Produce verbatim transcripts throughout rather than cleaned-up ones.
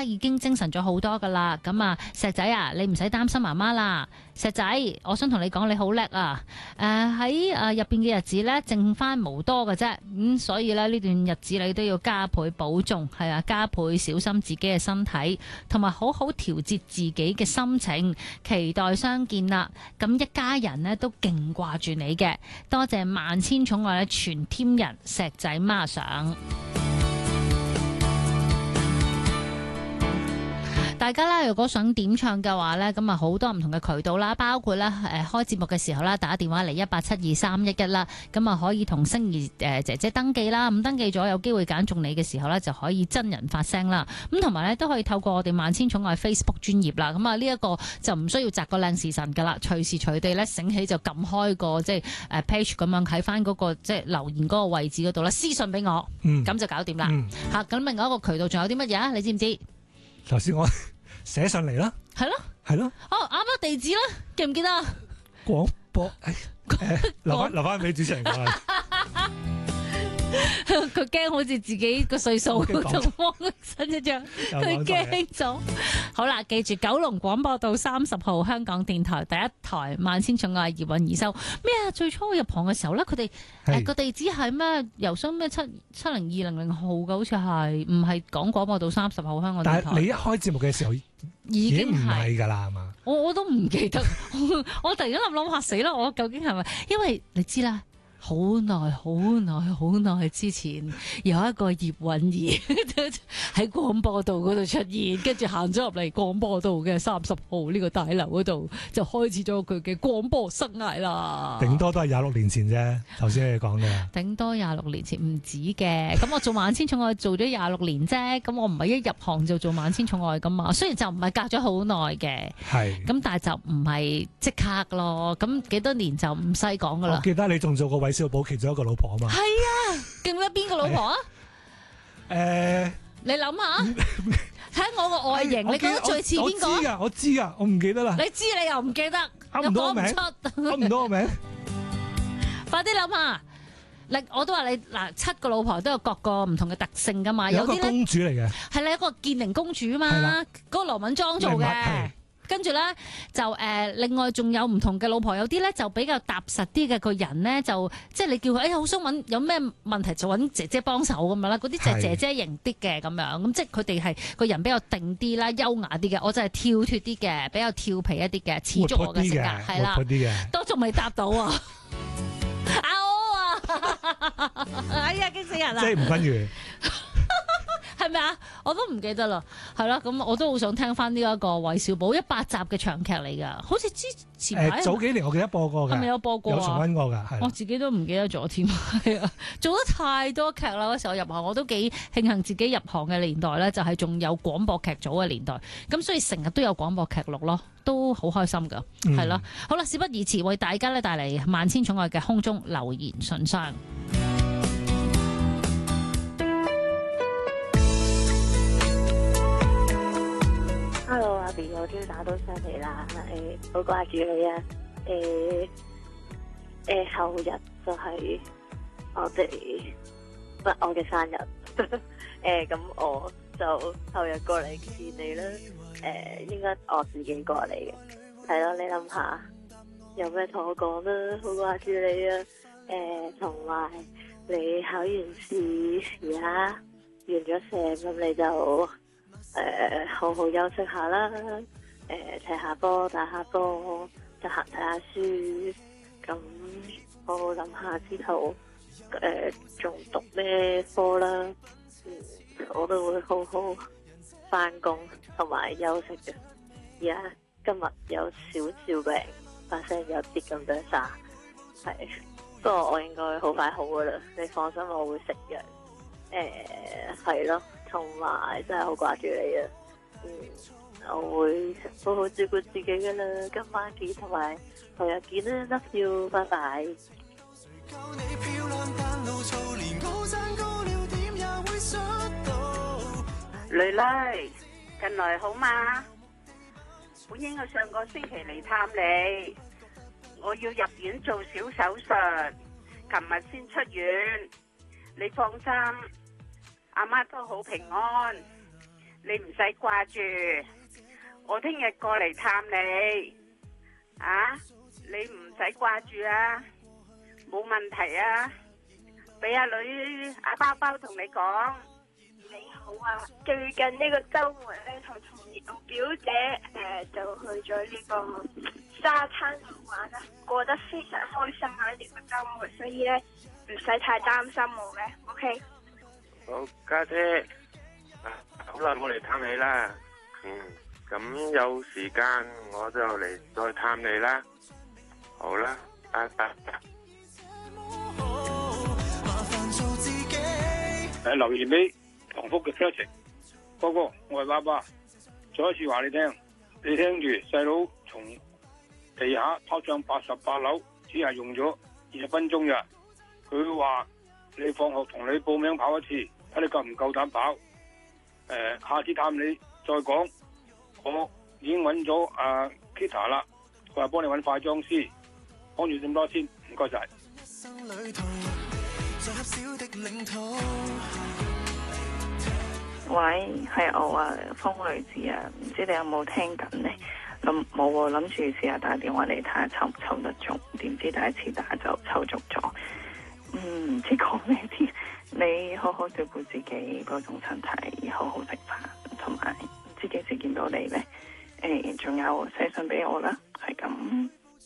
家已經精神咗好多噶啦。咁啊，石仔啊，你唔使擔心媽媽啦。石仔，我想同你講，你好叻啊！誒喺誒入邊嘅日子咧，剩翻無多嘅啫。咁、嗯、所以咧呢段日子你都要加倍保重，係啊，加倍小心自己嘅身體，同埋好好調節自己嘅心情。期待相見啦！咁一家人呢都勁掛住你嘅，多謝萬千寵愛咧全添人石仔孖上。大家啦，如果想點唱嘅話呢，咁啊好多唔同嘅渠道啦，包括咧誒開節目嘅時候啦，打電話嚟一八七二三一一啦，咁啊可以同星兒誒姐姐登記啦，咁登記咗有機會揀中你嘅時候呢，就可以真人發聲啦。咁同埋呢，都可以透過我哋萬千寵愛 Facebook 專頁啦，咁啊呢一個就唔需要擇個靚時辰噶啦，隨時隨地咧醒起就撳開個即係誒 page 咁樣喺翻嗰個即係留言嗰個位置嗰度啦，私信俾我，咁、嗯、就搞掂啦。吓、嗯，咁另外一個渠道仲有啲乜嘢啊？你知唔知？ 頭先我寫上嚟啦， 係咯， 係咯， 哦啱啱地址啦，記唔記得啊？ 廣播，誒，留翻留翻俾主持人講啦。 佢驚好似自己個歲數同汪新一樣，佢驚咗。好啦，記住九龍廣播道三十號香港電台第一台萬千寵愛葉韻儀收咩啊？最初入行嘅時候咧，佢哋誒個地址係咩？郵箱咩七七零二零零號嘅，好似係唔係講廣播道三十號香港電台？ 但係你一開節目嘅時候已經唔係㗎啦，係嘛？ 我我都唔記得，我突然間諗諗嚇死啦！我究竟係咪？因為你知啦。好耐好耐好耐之前有一個葉韻儀喺廣播道嗰度出現，跟住行咗入嚟廣播道嘅三十號呢個大樓嗰度，就開始咗佢嘅廣播生涯啦。 頂多都係廿六年前啫，頭先你講嘅。頂多廿六年前唔止嘅，咁我做萬千寵愛做咗廿六年啫，咁我唔係一入行就做萬千寵愛噶嘛。雖然就唔係隔咗好耐嘅，係咁但係就唔係即刻咯。咁幾多年就唔使講噶啦。 我記得你仲做過韋小寶其中一個老婆啊嘛。 係啊，記唔記得邊個老婆啊？誒、呃，你諗下，睇我個外形，你覺得最似邊個？ 我知噶，我知噶，我唔記得啦。 你知你又唔記得， 噏唔到個名，噏唔到個名。 快啲諗下，你我都話你嗱，七個老婆都有各個唔同嘅特性噶嘛。 有啲公主嚟嘅， 係你一個建寧公主啊嘛，嗰個羅敏莊做嘅。跟住咧就誒、呃，另外仲有唔同嘅老婆，有啲咧就比較踏實啲嘅個人咧，就即係你叫佢，哎呀好想揾有咩問題就揾姐姐幫手咁樣啦。嗰啲就係姐姐型啲嘅咁樣，咁即係佢哋係個人比較定啲啦，優雅啲嘅。我就係跳脫啲嘅，比較調皮一啲嘅，似足我嘅性格，係啦，都仲未答到啊！啊我啊，哎呀驚死人啦！ 即係吳君如。 係咪啊？我都唔記得啦，係啦，咁我都好想聽翻呢一個韋小寶一百集嘅長劇嚟噶，好似之前排、 呃、早幾年我記得播過嘅， 係咪有播過啊？ 有重溫過噶， 我自己都唔記得咗添，係啊，做得太多劇啦。嗰時候入行，我都幾慶幸自己入行嘅年代咧，就係、是、仲有廣播劇組嘅年代，咁所以成日都有廣播劇錄咯，都好開心噶，係、嗯、啦。好啦，事不宜遲，為大家咧帶嚟萬千寵愛嘅空中留言信箱。 Hello， 阿 B， 我終於打到上嚟啦，誒，好掛住你啊，誒，誒，後日就係我哋不我嘅生日，誒，咁我就後日過嚟見你啦，誒，應該我自己過嚟嘅，係咯，你諗下，有咩同我講啦，好掛住你啊，誒，同埋你考完試而家完咗成，咁你就。誒、呃，好好休息下啦，誒、呃，踢下波，打下波，得閒睇下書，咁好好諗下之後，誒、呃，仲讀咩科啦？嗯，我都會好好翻工同埋休息嘅。而家今日有少少病，把聲有啲咁多沙，係，不過我應該好快好噶啦，你放心，我會食藥。誒、呃，係咯。同埋真係好掛住你啊！嗯，我會好好照顧自己噶啦，今晚見同埋後日見啦 ，love you， 拜拜。 女女，近來好嗎？本應我上個星期嚟探你，我要入院做小手術，琴日先出院，你放心。阿媽都好平安， 你唔使掛住，我聽日過嚟探你，啊，你唔使掛住啊，冇問題啊，俾阿女阿包包同你講。 你好啊，最近呢個周末咧，同同表姐誒、呃、就去咗呢個沙灘度玩啦，過得非常開心啊！呢、這個周末，所以咧唔使太擔心我嘅 ，OK。 好，家姐，好耐冇嚟探你啦，嗯，咁有時間我就嚟再探你啦，好啦，拜拜。 誒，留言俾唐福嘅 Patrick 哥哥，我係爸爸，再一次話你聽，你聽住細佬從地下跑上八十八樓，只係用咗二十分鐘咋。佢話你放學同你報名跑一次，睇你夠唔夠膽跑。誒、呃，下次探你再講。我已經揾咗阿 Kita 啦，佢話幫你揾化妝師。講住咁多先，唔該晒。 喂，係我啊，風女子啊，唔知你有冇聽緊呢？咁冇喎，諗住試下打電話嚟睇下抽唔抽得中，點知第一次打就抽中咗。嗯，唔知講咩添？你好好照顧自己嗰種身體，好好食飯，同埋唔知幾時見到你呢？誒、欸，仲有寫信俾我啦，係咁。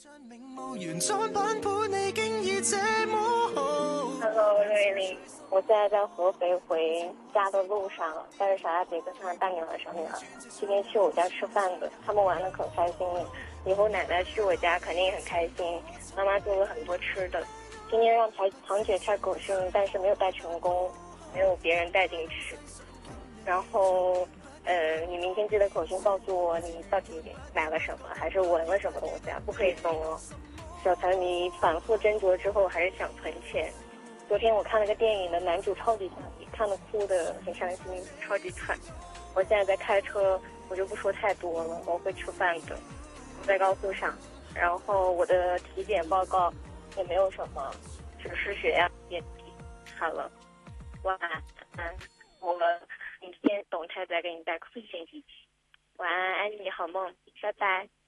Hello， 瑞玲，我現在在合肥回家的路上，帶着小亞姐跟她大女兒、小女兒，今天去我家吃飯的，他們玩得可開心了。以後奶奶去我家肯定也很開心，媽媽做了很多吃的。今天讓堂堂姐拆狗訊，但是沒有帶成功，沒有別人帶進去。然後，呃，你明天記得口訊告訴我你到底買了什麼，還是聞了什麼東西啊？不可以送哦。小陳，你反覆斟酌之後，還是想存錢。昨天我看了個電影的男主超級想你，看得哭得很傷心，超級慘。我現在在開車，我就不說太多了，我會吃飯的。我在高速上，然後我的體檢報告也沒有什麼，只是血壓變低。好了，晚安。我明天動態再給你帶空信息。晚安，安妮好夢，拜拜。